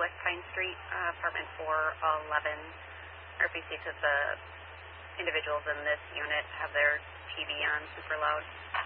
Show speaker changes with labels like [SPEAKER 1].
[SPEAKER 1] West Pine Street, apartment 411. RBC says the individuals in this unit have their TV on super loud.